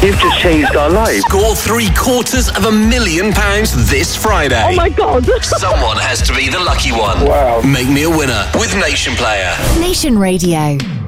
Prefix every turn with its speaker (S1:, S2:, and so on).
S1: You've just changed our lives.
S2: Score £750,000 this Friday.
S3: Oh my God.
S2: Someone has to be the lucky one.
S1: Wow.
S2: Make me a winner with Nation Player.
S4: Nation Radio.